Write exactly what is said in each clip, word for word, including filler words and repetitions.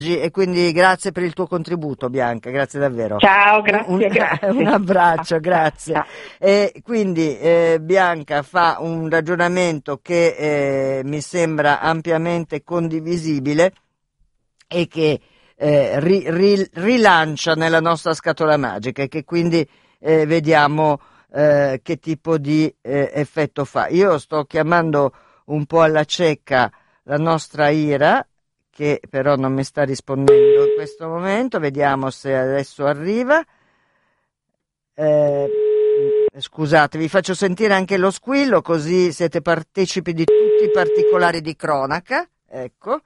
E quindi grazie per il tuo contributo, Bianca, grazie davvero. Ciao, grazie, un, grazie. un abbraccio, grazie. Ciao. E quindi eh, Bianca fa un ragionamento che eh, mi sembra ampiamente condivisibile e che eh, ri, ri, rilancia nella nostra scatola magica e che quindi eh, vediamo eh, che tipo di eh, effetto fa. Io sto chiamando un po' alla cieca la nostra Ira, che però non mi sta rispondendo in questo momento, vediamo se adesso arriva. Eh, scusate, vi faccio sentire anche lo squillo così siete partecipi di tutti i particolari di cronaca, ecco.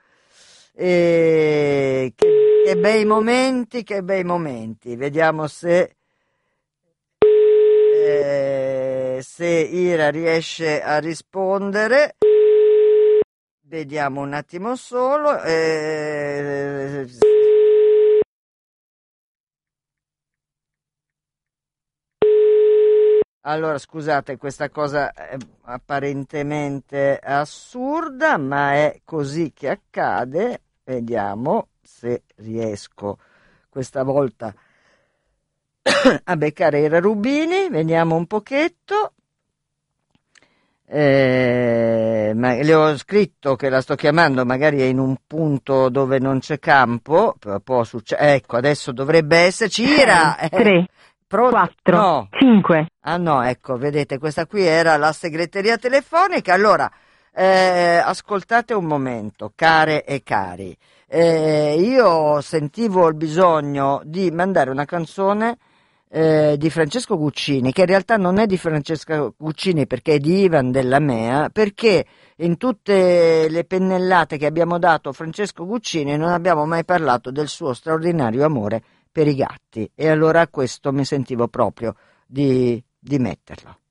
E che, che bei momenti, che bei momenti, vediamo se eh, se Ira riesce a rispondere. Vediamo un attimo solo. Eh... Allora, scusate, questa cosa è apparentemente assurda, ma è così che accade. Vediamo se riesco questa volta a beccare Ira Rubini. Vediamo un pochetto. Eh, ma le ho scritto che la sto chiamando, magari è in un punto dove non c'è campo, può succedere. Ecco, adesso dovrebbe esserci Ira. tre, Pro... quattro, no. cinque. Ah no, ecco, vedete, questa qui era la segreteria telefonica. Allora, eh, ascoltate un momento, care e cari. Eh, io sentivo il bisogno di mandare una canzone Eh, di Francesco Guccini, che in realtà non è di Francesco Guccini perché è di Ivan Della Mea, perché in tutte le pennellate che abbiamo dato a Francesco Guccini non abbiamo mai parlato del suo straordinario amore per i gatti, e allora a questo mi sentivo proprio di, di metterlo.